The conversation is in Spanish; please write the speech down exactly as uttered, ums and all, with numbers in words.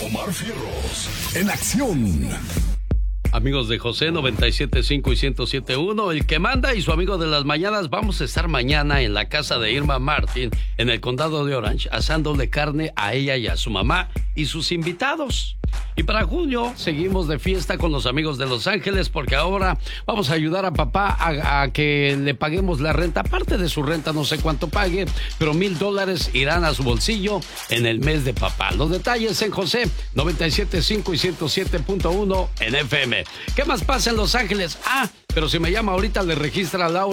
Omar Fierros, en acción. Amigos de José noventa y siete punto cinco y ciento siete punto uno, el que manda y su amigo de las mañanas, vamos a estar mañana en la casa de Irma Martin, en el condado de Orange, asándole carne a ella y a su mamá y sus invitados. Y para junio seguimos de fiesta con los amigos de Los Ángeles, porque ahora vamos a ayudar a papá a, a que le paguemos la renta. Aparte de su renta, no sé cuánto pague, pero mil dólares irán a su bolsillo en el mes de papá. Los detalles en José noventa y siete punto cinco y ciento siete punto uno en F M. ¿Qué más pasa en Los Ángeles? Ah, pero si me llama ahorita le registra a Laura